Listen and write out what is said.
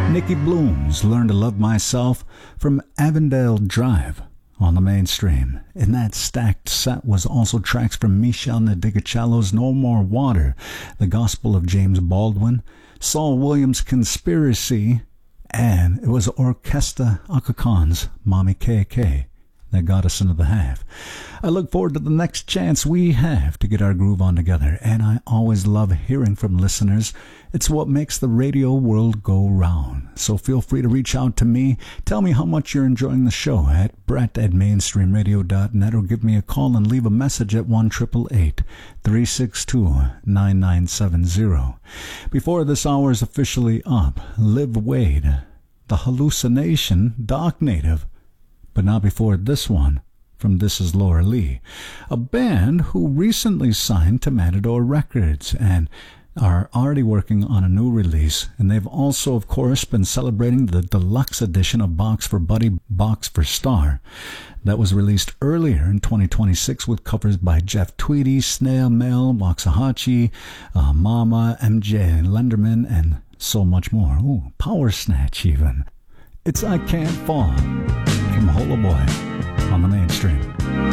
Nicky Blooms, Learn to Love Myself from Avondale Drive on the mainstream. In that stacked set was also tracks from Michel Ndegeocello's No More Water, The Gospel of James Baldwin, Saul Williams' Conspiracy, and it was Orchestra Akakan's Mommy KK that got us into the half. I look forward to the next chance we have to get our groove on together, and I always love hearing from listeners. It's what makes the radio world go round. So feel free to reach out to me. Tell me how much you're enjoying the show at brett@mainstreamradio.net, or give me a call and leave a message at 1-888-362-9970. Before this hour is officially up, Liv Wade, The Hallucination, Doc Native, but not before this one from This Is Laura Lee, a band who recently signed to Matador Records and are already working on a new release. And they've also, of course, been celebrating the deluxe edition of Box for Buddy, Box for Star that was released earlier in 2026 with covers by Jeff Tweedy, Snail Mail, Waxahachie, Mama, MJ Lenderman, and so much more. Ooh, Power Snatch even. It's I Can't Fall from Holo Boy on the mainstream.